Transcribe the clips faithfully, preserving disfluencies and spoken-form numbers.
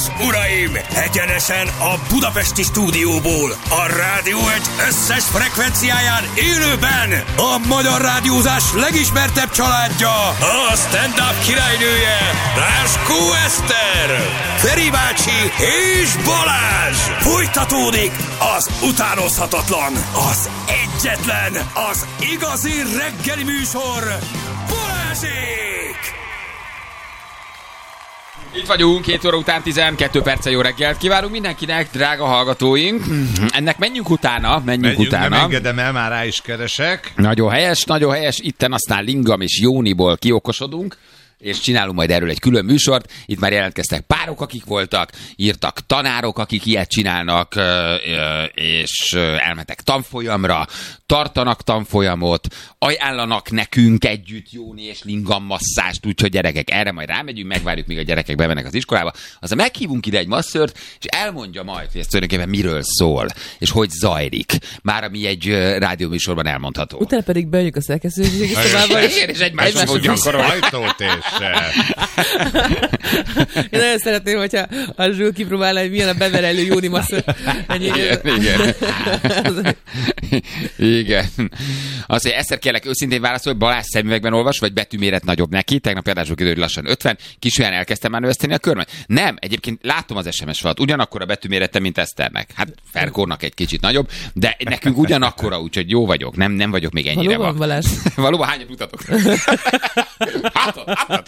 és uraim, egyenesen a budapesti stúdióból, a Rádió egy összes frekvenciáján élőben a magyar rádiózás legismertebb családja, a stand-up királynője, Ráskó Eszter, Feri bácsi és Balázs. Folytatódik az utánozhatatlan, az egyetlen, az igazi reggeli műsor, Balázsék! Itt vagyunk, két óra után tizenkét perccel jó reggelt kívánunk mindenkinek, drága hallgatóink. Ennek menjünk utána, menjünk, menjünk utána. Nem engedem el, már rá is keresek. Nagyon helyes, nagyon helyes. Itten aztán Lingam és Jóniból kiokosodunk, és csinálunk majd erről egy külön műsort. Itt már jelentkeztek párok, akik voltak, írtak tanárok, akik ilyet csinálnak, és elmentek tanfolyamra, tartanak tanfolyamot, ajánlanak nekünk együtt Jóni és Lingam masszást, úgyhogy gyerekek, erre majd rámegyünk, megvárjuk, míg a gyerekek bemennek az iskolába. Aztán meghívunk ide egy masszört, és elmondja majd, hogy ez tulajdonképpen miről szól, és hogy zajlik. Már ami egy rádióműsorban elmondható. Utána pedig bejönjük a szerkesztőségi szobába, és, és egymáshoz úgy gyakorolni. Ajtót és én nagyon szeretném, hogyha a Zsül kipróbálna, hogy milyen a beverelő Jóni masször. Igen, igen. Igen. Azt, hogy egyszer kérlek őszintén válaszolni, Balázs szemüvegben olvas, vagy betűméret nagyobb neki. Tegnap adásból kiderült, hogy lassan ötven. Kisúlyán elkezdtem már növeszteni a körmet. Nem, egyébként látom az es em es falat. Ugyanakkor a betűmérete, mint Eszternek. Hát Ferkónak egy kicsit nagyobb, de nekünk ugyanakkora, úgyhogy jó vagyok. Nem, nem vagyok még ennyire. Valóban, va. Balázs? Valóban hányat mutatok? Hátat, hátat.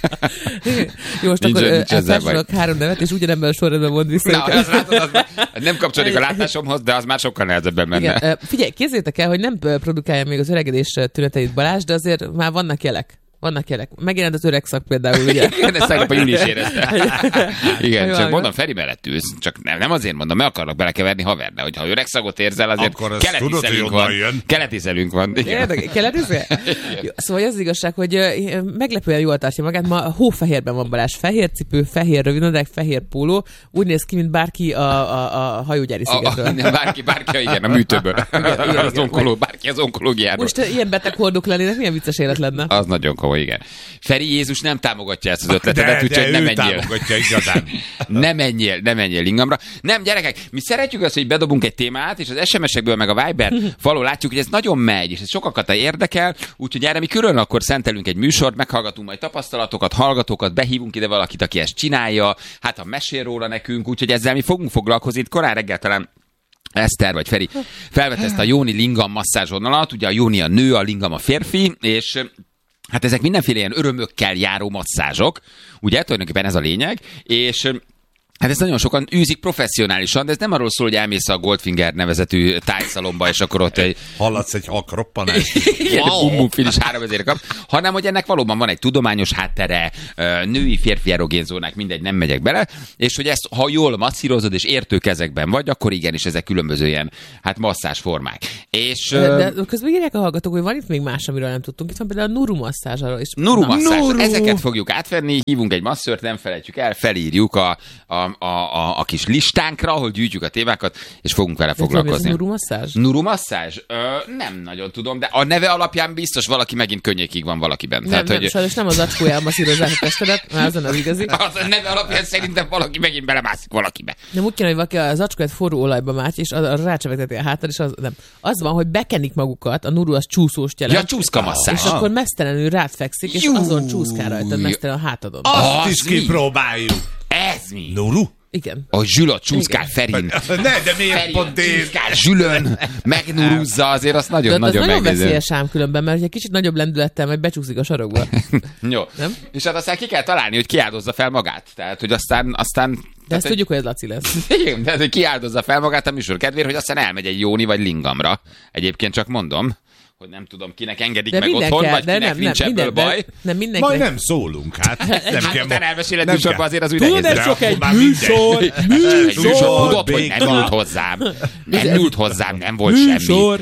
Jó, most nincs, akkor eltársadalak három nevet, és ugyanebben a sorrendben mond vissza. Na, az, látod, az nem kapcsolódik a látásomhoz, de az már sokkal nehezebben menne. Igen, figyelj, kézzétek el, hogy nem produkálja még az öregedés tüneteit Balázs, de azért már vannak jelek. Vannak jelek. Megjelent az öreg szak például, ugye? Igen, ezt tegnap a Júli is érezte. Igen, csak mondom, Feri mellett ülsz, csak nem, nem azért mondom, meg akarlak belekeverni haver, de hogyha öreg szagot érzel, azért keleti szelünk van. Keleti szelünk van. Keleti szel? Szóval az igazság, hogy meglepően jól tartja magát. Ma hófehérben van Balázs. Fehér cipő, fehér rövidnadrág, fehér póló. Úgy néz ki, mint bárki a, a, a hajógyári szigetről. Bárki, bárki, igen, a műtőből. Az onkoló, bárki az onkológiáról. Most ilyen beteg hordók lennének, milyen vicces élet lenne. Az nagyon komoly. Igen. Feri Jézus nem támogatja ezt az ötletedet, úgyhogy nem menjél. támogatja igazán. nem menjél, nem menjél Lingamra. Nem, gyerekek, mi szeretjük azt, hogy bedobunk egy témát, és az es em es-ekből meg a Viber falon látjuk, hogy ez nagyon megy, és ez sokakat érdekel, úgyhogy erre mi külön akkor szentelünk egy műsort, meghallgatunk majd tapasztalatokat, hallgatókat, behívunk ide valakit, aki ezt csinálja, hát ha mesél róla nekünk, úgyhogy ezzel mi fogunk foglalkozni. Itt korán reggel talán Eszter vagy Feri felvett ezt a Jóni Lingam masszázs vonalat, ugye a Jóni a nő, a Lingam a férfi, és hát ezek mindenféle ilyen örömökkel járó masszázsok, ugye, tulajdonképpen ez a lényeg, és hát ezt nagyon sokan űzik professzionálisan, de ez nem arról szól, hogy elmész a Goldfinger nevezetű tájszalomba, és akkor ott egy... Hallatsz egy hakroppanást. Igen, wow. Bum-bum-fin is három ezért kap, hanem hogy ennek valóban van egy tudományos háttere, női, férfi erogén zónák, mindegy, nem megyek bele, és hogy ezt, ha jól masszírozod, és értő kezekben vagy, akkor igenis ezek különböző ilyen, hát masszázs formák. És, de, de közben írják a hallgatók, hogy van itt még más, amiről nem tudtunk. Itt van például a Nuru masszázsról is. Nuru masszázs. Nuru. Ezeket fogjuk átvenni, hívunk egy masszört, nem felejtjük el, felírjuk a, a A, a, a kis listánkra, ahol gyűjtjük a témákat, és fogunk vele foglalkozni. Nuru masszázs? Nuru masszázs? Ö, nem nagyon tudom, de a neve alapján biztos valaki megint könnyékig van valakiben. Nem, Tehát, nem, hogy... sajnos nem az acskóján masszírozzák a testedet, már azon az igazi. Az a neve alapján szerintem valaki megint belemászik valakibe. Nem úgy kéne, hogy valaki az acskóját forró olajba mágy, és az rácsevegteti a hátad, és az nem. Az van, hogy bekenik magukat, a Nuru az csúszóst jelent. Ja, csúszka masszázs. És akkor mesztelenül rád fekszik, és azon csúszkál rajtad mesztelen a hátadon. Azt is kipróbáljuk. Ez mi? Nuru? Igen. A Zsülot csúszkál Ferin. Ne, de miért Ferin pont én? csúszkál Zsülön, megnurúzza, azért azt nagyon-nagyon nagyon megnézem. veszélyes ám különben, mert egy kicsit nagyobb lendülettel majd becsúszik a sarokba. Jó. Nem? És hát aztán ki kell találni, hogy kiáldozza fel magát. Tehát, hogy aztán... aztán de ezt egy... tudjuk, hogy ez Laci lesz. Igen, tehát, hogy kiáldozza fel magát a műsor kedvéért, hogy aztán elmegy egy Jóni vagy Lingamra. Egyébként csak mondom, hogy nem tudom, kinek engedik de meg otthon, kell, vagy kinek nem, nincs nem, ebből minden, baj. Nem, mindenkinek. Majd nem szólunk, hát. Nem hát kell utána elmeséled nem műsorban kell. azért az úgy Tudod, nehéz. ez csak egy műsor, műsor, műsor. Tudod, hogy nem ült hozzám. Nem ült hozzám, nem volt műsor.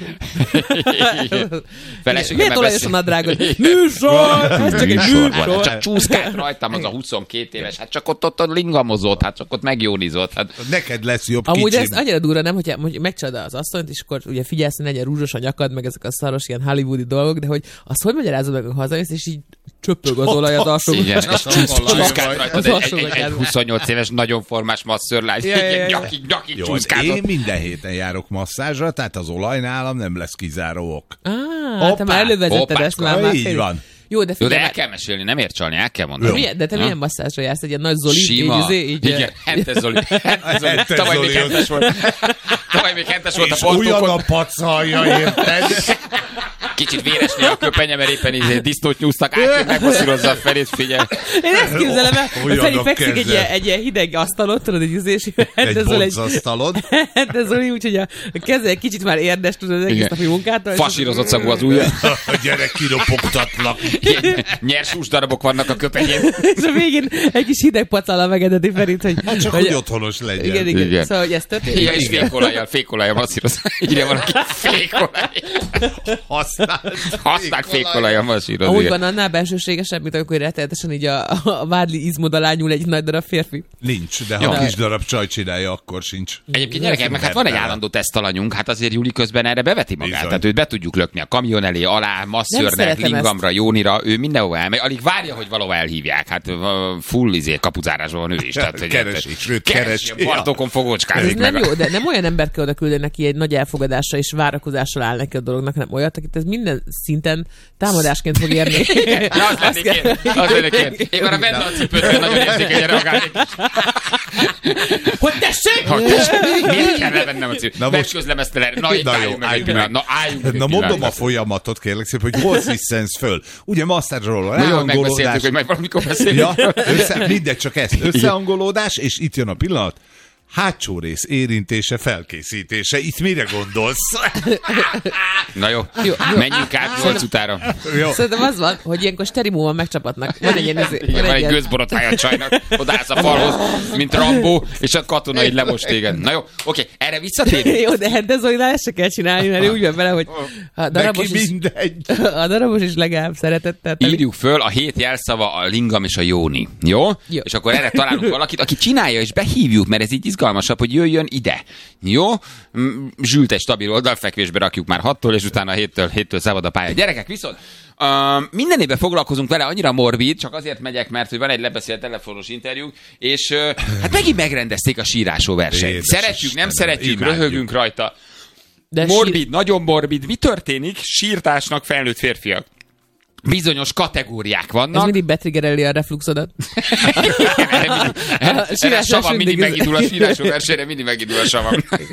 semmi. Miért olajos a nadrágod? Műsor! Ez csak egy műsor. Csak csúszkált rajtam az a huszonkét éves. Hát csak ott, ott, ott lingamozott, hát csak ott megjónizott. Hát... Neked lesz jobb amúgy kicsim. ez annyira durva, nem, hogyha megcsinálod az asszonyt, és akkor ugye figyelsz, hogy legyen rúzsos a nyakad, meg ezek a szaros ilyen hollywoodi dolgok, de hogy azt hogy magyarázod meg, hogy hazajössz, és így csöpög az olaj az alsó. Igen, és csúszkát rajtad Az egy, egy, egy huszonnyolc éves, nagyon formás masszörlány. Ja, ja, ja. Nyakig, nyakig Jó, csúszkázott. én minden héten járok masszázsra, tehát az olaj nálam nem lesz kizáró ok. Ah, te már Hoppá, elővezetted ezt már. már így fél- van. Jó, de Jó, figyelj, de el már- kell mesélni, nem ért csalni, el kell mondani. milyen, de te Ha? milyen masszázsra jársz? Egy ilyen nagy Zoli? Sima. Így, izé, így, Igen, Hentes Zoli. Hentes Zoli. Hentes Tavaly még Zoli. hentes volt. Tavaly még hentes volt a És olyan portókon. a pacalja, érted? Kicsit véresnél a köpenye, mert éppen izé disznót nyúztak át, hogy megmasszírozza a felét, figyelj. Én ezt képzelem el, hogy Olyan Feri a fekszik egy keze. ilyen, egy ilyen hideg asztalon, tudod, egy üzés, Egy boncasztalod. De Zoli úgy, hogy a a keze egy kicsit már érdes, tudod, az egész Igen. napi munkától. és- Fasírozott szagú az ujja. A gyerek kiropogtatlak. Ilyen nyers húsdarabok vannak a köpenyén. És a végén egy kis hideg pacallal megedeti Ferit, hogy... Hát csak, hogy otthos legyen. Igen, igen. Igen. Szóval, hogy ez történik. Ja, és fékolajjal, fékolajjal masszírozza. Írja valaki, fékolaj. Használt. Használt fékolajjal masszírozza. Amúgy igen. van annál bensőségesebb, mint amikor rettenetesen így a, a vádli izmod alá nyúl egy nagy darab férfi. Nincs, de Jó. ha kis darab csaj csinálja, akkor sincs. Egyébként gyerekek, meg hát van egy állandó tesztalanyunk, hát azért Júli közben erre beveti magát. Bizony. Tehát őt be tudjuk lökni a kamion elé, alá, masszörnek, szeretem lingamra, Jónira, ő mindenhova elmegy. Alig várja, hogy valahova elhívják. Hát uh, full izé, kapuzárásban van ő is. Tehát, hogy Keresi, sőt, keresi. keresi. A partokon Ez fogócskázik nem meg. jó, de nem olyan embert kell oda küldeni, neki egy nagy elfogadással és várakozással áll neki a dolognak, hanem olyat, akit ez minden szinten támadásként fog érni. Na, az lennék én. Az lennék én. Én már a benne a cipőtől nagyon érzékenyen reagálnék. Hogy tessék? Ha, tessék, miért kell levennem a cipőt? Na Na most- most... le. Na, itt Na jó, álljunk meg egy álljunk pillanat. meg. Na, álljunk meg egy Na mondom a pillanat. folyamatot, kérlek szépen, hogy hol sziszensz föl. Ugye masszázsról, Na jó, megbeszéltük, ráhangolódás. hogy majd valamikor beszélünk. Ja, össze, mindegy, csak ezt. Összehangolódás, és itt jön a pillanat. Hátsó rész érintése, felkészítése. Itt mire gondolsz? Na jó, Jó. menjünk át nyolc utára. Jó. Szerintem az van, hogy ilyenkor sterimóban megcsapatnak. Van egy ilyen... izé- Igen, van egy ilyen- gőzborotája a csajnak, odaállsz a falhoz, mint Rambó, és a katona így lemost téged. Na jó, oké, erre visszatérünk. Jó, de Hentes Zolinál ezt se kell csinálni, mert ő úgy van vele, hogy a darabos, Neki is, mindegy. a darabos is legalább szeretettel. telik. Írjuk föl a hét jelszava a lingam és a jóni. Jó? Jó. És akkor erre találunk valakit, aki csinálja, és behívjuk, mert ez így izgalmasabb, hogy jöjjön ide. Jó? Mm, Zsült egy stabil oldalfekvésbe rakjuk már hattól, és utána héttől, héttől szabad a pálya. Gyerekek, viszont uh, minden évben foglalkozunk vele, annyira morbid, csak azért megyek, mert hogy van egy lebeszélt telefonos interjú, és uh, hát megint megrendezték a sírásó versenyt. Édes Szeretjük, nem Istenem, szeretjük, imádjuk. röhögünk rajta. De Morbid, sír- nagyon morbid. Mi történik? Sírtásnak felnőtt férfiak. Bizonyos kategóriák Ez vannak. mindig betriggereli a refluxodat. Erre mindig- erre- A erre sírás savam mindig mindig- megindul a sírásó versenyre, mindig megindul a savam.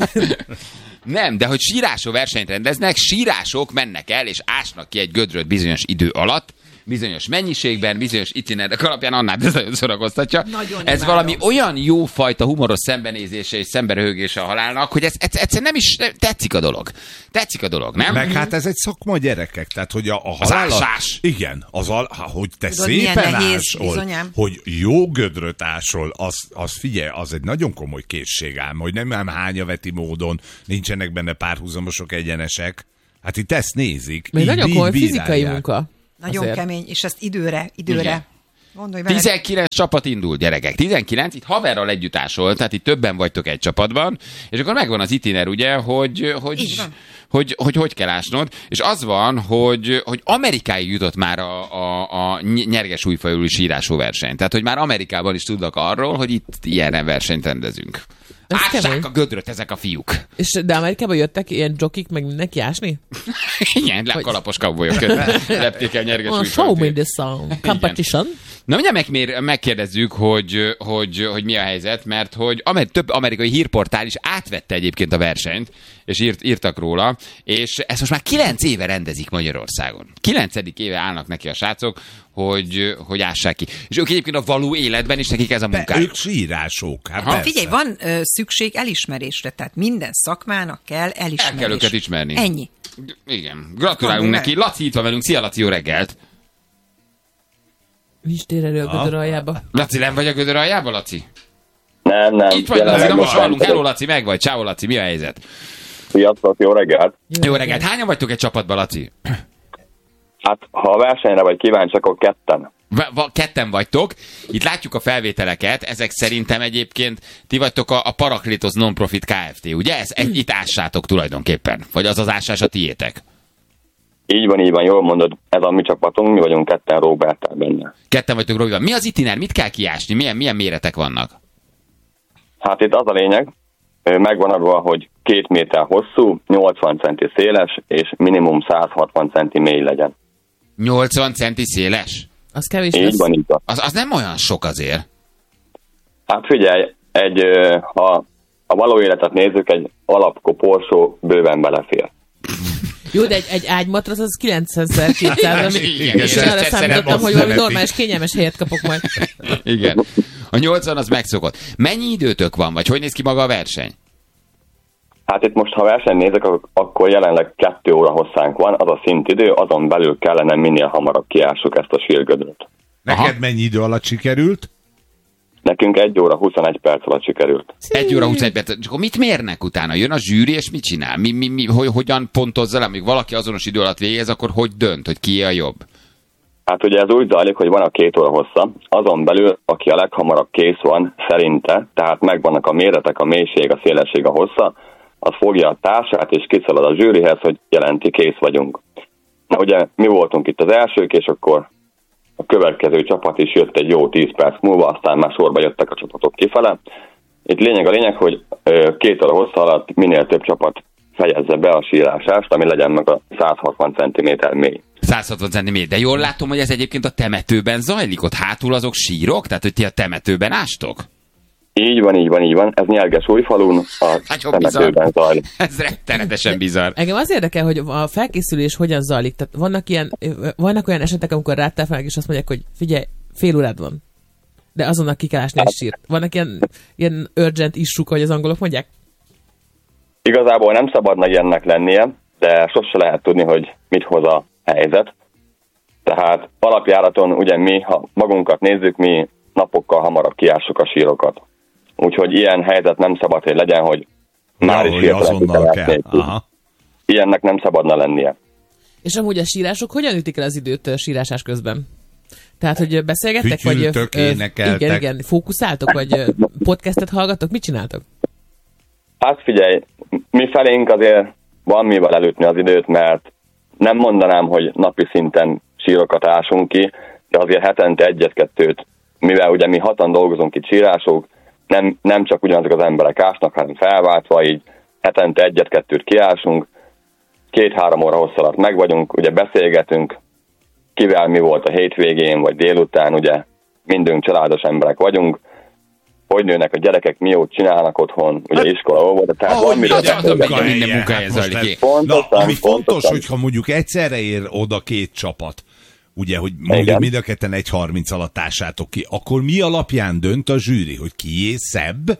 Nem, de hogy sírásó versenyt rendeznek, sírások mennek el, és ásnak ki egy gödröt bizonyos idő alatt, bizonyos mennyiségben, bizonyos itinerek alapján, annál ez nagyon szórakoztatja. Nagyon ez imádom. valami olyan jó fajta humoros szembenézése és szemberöhögése a halálnak, hogy ez ez- egyszerűen nem is tetszik a dolog. Tetszik a dolog, nem? Meg hát ez egy szakma, gyerekek, tehát hogy a, a halál... ásás. Igen, az al, ha- hogy te Tudod, milyen szépen nehéz, ásol, bizonyám. hogy jó gödröt ásol, az, az figyelj, az egy nagyon komoly készség ám, hogy nem ám hányaveti módon, nincsenek benne párhuzamosok, egyenesek. Hát itt ezt nézik. Még így- nagyon így komoly bírálják. fizikai munka. Nagyon Azért. kemény, és ezt időre, időre. Igen. Gondolj vele. tizenkilenc csapat indul, gyerekek. tizenkilenc, itt haverral együtt ásol, tehát itt többen vagytok egy csapatban, és akkor megvan az itiner, ugye, hogy hogy, Így van. hogy, hogy, hogy kell ásnod, és az van, hogy, hogy Amerikáig jutott már a, a, a nyerges újfajú sírásó verseny. Tehát, hogy már Amerikában is tudnak arról, hogy itt ilyen versenyt rendezünk. Ez Ássák kemény. a gödröt ezek a fiúk. És de Amerikában jöttek ilyen jokik, meg mindenki ásni? Igen, le kalapos kavbolyok. Lepték el nyerges Oh, újfajú. show me the song. Competition. Na, mindjárt meg, megkérdezzük, hogy, hogy, hogy mi a helyzet, mert hogy amer, több amerikai hírportál is átvette egyébként a versenyt, és írt, írtak róla, és ezt most már kilenc éve rendezik Magyarországon. Kilencedik éve állnak neki a srácok, hogy, hogy ássák ki. És ők egyébként a való életben is nekik ez a Be, munkájuk. ők sírások. Hát Aha. persze. Figyelj, van ö, szükség elismerésre, tehát minden szakmának kell elismerés. El kell őket ismerni. Ennyi. Igen. Gratulálunk Mondom neki. meg. Laci itt van velünk. Szia, Laci, jó reggelt. Nincs térerő a gödör aljába. Laci, nem vagy a gödör aljában, Laci? Nem, nem. Itt vagy, jelenleg Laci, na most nem. hallunk. Hello, Laci, meg vagy. Ciao, Laci, mi a helyzet? Sziasztok, jó reggelt! Jó reggelt. Hányan vagytok egy csapatban, Laci? Hát, ha a versenyre vagy kíváncsi, akkor ketten. Va- va- ketten vagytok, itt látjuk a felvételeket, ezek szerintem egyébként ti vagytok a, a Paraklétos Non-Profit Kft., ugye? Ez, egy, itt ássátok tulajdonképpen, vagy az az ásás a tiétek. Így van, így van, jól mondod, ez a mi csapatunk, mi vagyunk ketten Roberttel benne. Ketten vagytok Robival. Mi az itiner? Mit kell kiásni? Milyen, milyen méretek vannak? Hát itt az a lényeg, megvan adva, hogy két méter hosszú, nyolcvan centi széles, és minimum száz hatvan centi mély legyen. nyolcvan centi széles? Az kevés Így lesz. van, így van. Az, az nem olyan sok azért. Hát figyelj, egy, ha a való életet nézzük, egy alapkoporsó bőven belefér. Jó, de egy, egy ágymatrac az kilencszáz-kétszáz, Igen, és igen, arra egyszer számítottam, nem hogy azt valami nemeti. normális, kényelmes helyet kapok majd. Igen. A nyolcvan az megszokott. Mennyi időtök van, vagy hogy néz ki maga a verseny? Hát itt most, ha versenyt nézek, ak- akkor jelenleg kettő óra hosszánk van, az a szintidő, azon belül kellene minél hamarabb kiássuk ezt a sírgödröt. Neked Aha. mennyi idő alatt sikerült? Nekünk egy óra huszonegy perc alatt sikerült. Egy óra huszonegy perc. És akkor mit mérnek utána? Jön a zsűri, és mit csinál? Mi, mi, mi, hogy, hogyan pontozza le? Amíg valaki azonos idő alatt végez, akkor hogy dönt, hogy ki a jobb? Hát ugye ez úgy zajlik, hogy van a két óra hossza, azon belül, aki a leghamarabb kész van, szerinte, tehát megvannak a méretek, a mélység, a szélesség, a hossza, az fogja a társát, és kiszalad a zsűrihez, hogy jelenti, kész vagyunk. Na ugye mi voltunk itt az elsők, és akkor a következő csapat is jött egy jó tíz perc múlva, aztán már sorba jöttek a csapatok kifele. Itt lényeg a lényeg, hogy két óra hossza alatt minél több csapat fejezze be a sírásást, ami legyen meg a száz hatvan centiméter mély. száz hatvan centiméter. De jól látom, hogy ez egyébként a temetőben zajlik. Ott hátul azok sírok? Tehát, hogy ti a temetőben ástok? Így van, így van, így van. Ez Nyerges-Újfalun, a Nagyon temetőben zajlik. Ez rettenetesen bizarr. Engem az érdekel, hogy a felkészülés hogyan zajlik. Tehát vannak, ilyen, vannak olyan esetek, amikor rátáfolnak, és azt mondják, hogy figyelj, fél órád van. De azonnal ki kell ásni egy sírt. Vannak ilyen, ilyen urgent issue, hogy az angolok mondják? Igazából nem szabadna ilyennek lennie, de sose lehet tudni, hogy mit hoz a helyzet. Tehát alapjáraton ugye mi, ha magunkat nézzük, mi napokkal hamarabb kiássuk a sírokat. Úgyhogy ilyen helyzet nem szabad, hogy legyen, hogy már Ja, is hogy hirtelen azonnal kell. nélkül. Aha. Ilyennek nem szabadna lennie. És amúgy a sírások hogyan ütik el az időt ö, sírásás közben? Tehát, hogy beszélgettek, vagy... Fütyültök, ö, énekeltek. Igen, igen, fókuszáltok, vagy ö, podcastet hallgatok? Mit csináltok? Hát figyelj, mi felénk azért van mivel elütni az időt, mert nem mondanám, hogy napi szinten sírokat ásunk ki, de azért hetente egyet-kettőt, mivel ugye mi hatan dolgozunk itt sírások, nem, nem csak ugyanazok az emberek ásnak, hanem felváltva, így hetente egyet-kettőt kiásunk, két-három óra hossz alatt meg vagyunk, ugye beszélgetünk, kivel mi volt a hétvégén, vagy délután, ugye mindünk családos emberek vagyunk, hogy nőnek a gyerekek, mi jót csinálnak otthon, ugye iskola, óvoda, tehát Ahogy van miről mi adom, beszélgetni. minden Munkahelye, munkahelye hát most zajlik ez- ki. Pontosan, Na, ami fontos, pontosan. hogyha mondjuk egyszerre ér oda két csapat, ugye, hogy mondjuk Igen. mind a ketten egy harminc alatt ássátok ki, akkor mi alapján dönt a zsűri, hogy kié szebb?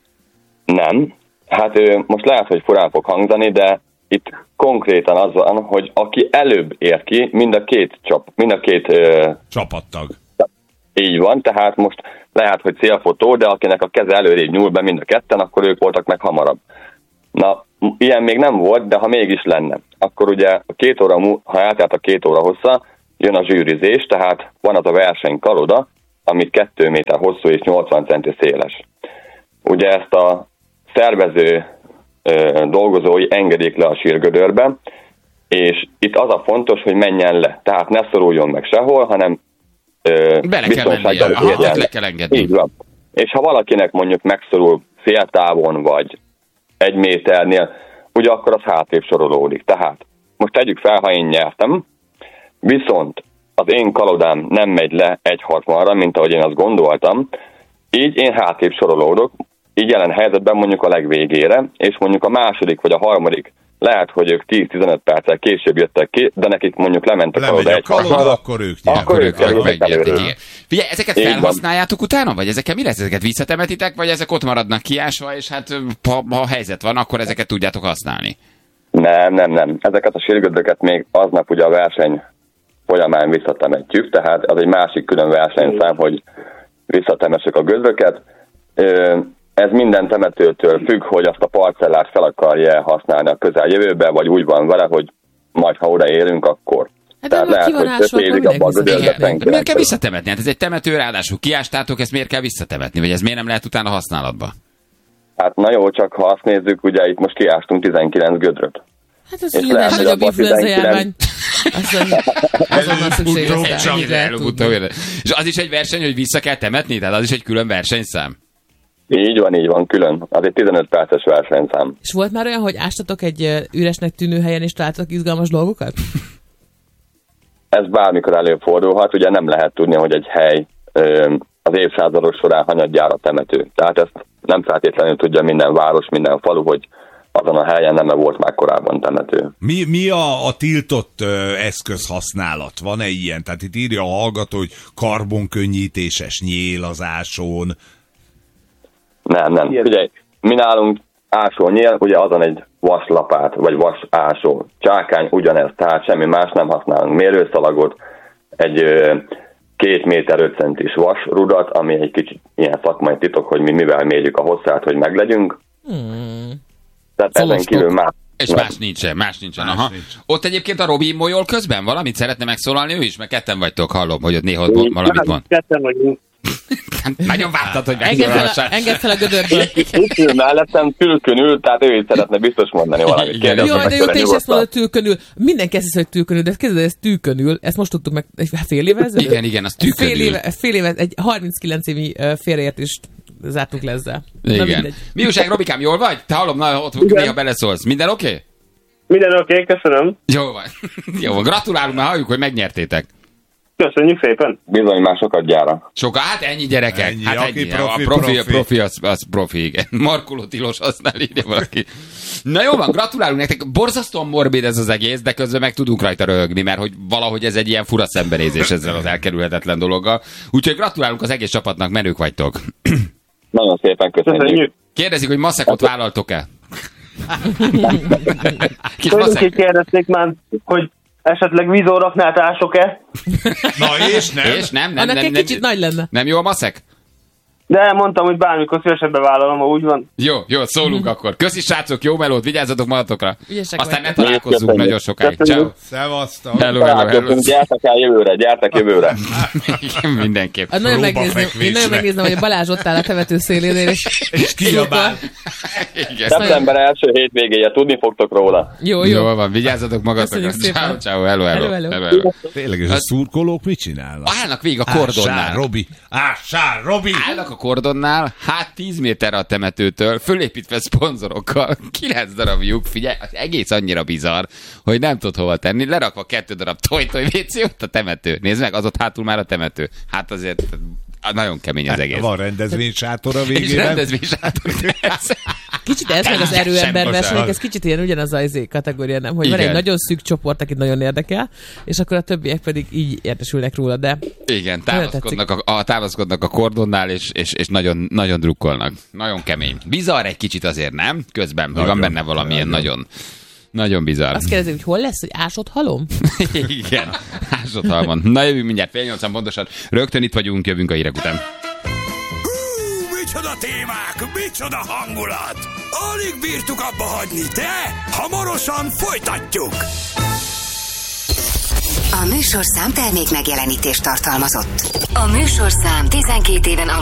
Nem. Hát ő, most lehet, hogy furán fog hangzani, de itt konkrétan az van, hogy aki előbb ér ki, mind a két csap, mind a két ö, Csapattag. így van, tehát most lehet, hogy célfotó, de akinek a keze előrébb nyúl be mind a ketten, akkor ők voltak meg hamarabb. Na, ilyen még nem volt, de ha mégis lenne, akkor ugye a két óra, mú- ha eltelt a két óra hossza, jön a zsűrizés, tehát van az a versenykaloda, ami kettő méter hosszú és nyolcvan centi széles. Ugye ezt a szervező ö, dolgozói engedik le a sírgödörbe, és itt az a fontos, hogy menjen le. Tehát ne szoruljon meg sehol, hanem ö, Bele kell mennie. biztonsággal Aha, érjen ott le le. kell engedni. Így van. És ha valakinek mondjuk megszorul fél távon, vagy egy méternél, ugye akkor az hátrébb sorolódik. Tehát most tegyük fel, ha én nyertem, viszont az én kalodám nem megy le egy hatvanra, mint ahogy én azt gondoltam, így én hátrébb sorolódok, így jelen helyzetben mondjuk a legvégére, és mondjuk a második vagy a harmadik lehet, hogy ők tíz-tizenöt perccel később jöttek ki, de nekik mondjuk lement a Lemegy kaloda a egy kaloda, hatvanra, akkor ők Akkor nyernek. Akkor ők, ők ők kerülnek megnyerték, előre. igen. Figyelj, ezeket Így van. felhasználjátok utána, vagy ezekkel mi lesz? Ezeket visszatemetitek, vagy ezek ott maradnak kiásva, és hát ha, ha helyzet van, akkor ezeket tudjátok használni? Nem, nem, nem. Ezeket a sírgödröket még aznap ugye a verseny folyamán visszatemetjük, tehát az egy másik külön versenyszám, hogy visszatemessük a gödröket. Ö, Ez minden temetőtől függ, hogy azt a parcellát fel akarja használni a közeljövőben, vagy úgy van vele, hogy majd ha odaérünk, akkor. Hát de Tehát már lehet, ki van hogy ásva, öt akkor évig abban a mindenki gödörbe visszatemetni. senki Miért nem kell kerül. visszatemetni? Hát ez egy temető, ráadásul kiástátok, ezt miért kell visszatemetni? Vagy ez miért nem lehet utána használatba? Hát na jó, csak ha azt nézzük, ugye itt most kiástunk tizenkilenc gödröt. Hát ez És ilyen lehet, hogy nagyobb abban influenza tizenkilenc járvány. Azt mondja, azonnal szükséges rá. Csak Így lehet Előbb-utóbb tudni. jön. És az is egy verseny, hogy vissza kell temetni? Tehát az is egy külön versenyszám? Így van, így van, külön. Az egy tizenöt perces versenyszám. És volt már olyan, hogy ástatok egy ö, üresnek tűnő helyen, és találtatok izgalmas dolgokat? Ez bármikor előfordulhat, ugye nem lehet tudni, hogy egy hely ö, az évszázadok során hanyatjára temető. Tehát ezt nem feltétlenül tudja minden város, minden falu, hogy azon a helyen nem volt már korábban temető. Mi, mi a, a tiltott ö, eszközhasználat? Van-e ilyen? Tehát itt írja a hallgató, hogy karbonkönnyítéses nyélazáson. Nem, nem. Figyelj, mi nálunk ásónyél, ugye azon egy vaslapát, vagy vasásó. Csákány ugyanez, tehát semmi más nem használunk. Mérőszalagot, egy ö, két méter öt centis vasrudat, ami egy kicsit ilyen szakmai titok, hogy mi mivel mérjük a hosszát, hogy meglegyünk. Hmm. Tehát ezen Szolostok. kívül más. És más nincsen, más nincsen. Más Aha. nincs. Ott egyébként a Robi molyol közben valamit szeretne megszólalni ő is, mert ketten vagytok, hallom, hogy ott néha ott valamit van. Ketten vagyunk. Nagyon vártad, hogy Engedd fel, megszólalhassál. a, engedd fel a gödörből. Itt ül mellettem, tülkön ül, tehát ő is szeretne biztos mondani valamit. Igen. Kérdezze Jaj, meg de jó, tőle te is ezt nyugodtan. mondod, tűkönül. Mindenki ezt hiszi, hogy tűkönül, de kezded, ez tűkönül. Ezt most tudtuk meg egy fél éve ezelőtt? Igen, igen, az Fél tűkönül. éve, fél éve, egy harminckilenc évi ö, félreértést zártuk le ezzel. Na, Igen. mindegy. Mi újság, Robikám, jól vagy? Te hallom, na, ott Igen. néha beleszólsz. Minden oké? Okay? Minden oké, okay, köszönöm. Jó van. Jó van. Gratulálunk, mert halljuk, hogy megnyertétek. Köszönjük szépen. Bizony már sokat gyára. Soka, hát ennyi gyerekek. Ennyi, hát aki ennyi. profi, a profi, profi. A profi az, az profi, igen. Markoló Tilos, aztán írja valaki. Na jó van, gratulálunk nektek. Borzasztóan morbid ez az egész, de közben meg tudunk rajta röhögni, mert hogy valahogy ez egy ilyen fura szembenézés ezzel az elkerülhetetlen dologgal. Úgyhogy gratulálunk az egész csapatnak, menők vagytok. Nagyon szépen köszönjük. Köszönjük. Kérdezik, hogy maszekot vállaltok-e? Kis Tőlünk maszek. is kérdezték már, hogy esetleg vízóraknát ások-e, Na és nem? És nem, nem, Annak nem, egy nem, kicsit nagy lenne. nem jó a maszek? de mondtam, hogy bármikor szívesen bevállalom, ha úgy van. Jó, jó, szólunk akkor. Köszi srácok, jó melót, vigyázzatok magatokra. Ügyesek Aztán ne vagytok. találkozzunk Köszönjük. nagyon sokáig. Köszönjük. Ciao. Szevasztok. Hello, hello, hello. Találkozunk, gyertek el jövőre, gyertek jövőre. Igen, mindenképp. Hát nagyon megnézném, én Próbafekvésre. nagyon megnézném, hogy a Balázs ott áll a temető szélénél, és, És kiabál. Igen. Szeptember első hétvégéje, tudni fogtok róla. jó, jó. Jó van, vigyázzatok magatokra. Köszönjük szépen. Ciao, ciao, hello, hello. Hello, hello. hello, hello. Tényleg, és a szurkolók mit csinálnak? Állnak végig a Ássál, kordonnál. Robi! Ássál, Robi! Állnak a kordonnál, hát tíz méterre a temetőtől, fölépítve szponzorokkal, kilenc darab lyuk, figyelj, az egész annyira bizarr, hogy nem tud hova tenni, lerakva kettő darab toj-toj vécé, ott a temető. Nézd meg, az ott hátul már a temető. Hát azért nagyon kemény az egész. Van rendezvénysátor a És végében. rendezvénysátor. Kicsit ez meg az Sem erőember most versenyek, az. ez kicsit ilyen ugyanaz az izé kategória, nem? Hogy Igen. van egy nagyon szűk csoport, akit nagyon érdekel, és akkor a többiek pedig így értesülnek róla, de Igen, támaszkodnak a, a, támaszkodnak a kordonnál, és, és, és nagyon, nagyon drukkolnak. Nagyon kemény. Bizarr egy kicsit azért, nem? Közben, hogy van Nagyon, benne valamilyen nagyon. nagyon, nagyon bizarr. azt kérdezik, hogy hol lesz, hogy ásott halom? Igen, ásott halmon. Na jövünk mindjárt, fél nyolcan pontosan. Rögtön itt vagyunk, jövünk a hírek után. Hú, micsoda témák, micsoda hangulat! Alig bírtuk abba hagyni, de hamarosan folytatjuk! A műsorszám termék megjelenítést tartalmazott. A műsorszám tizenkét éven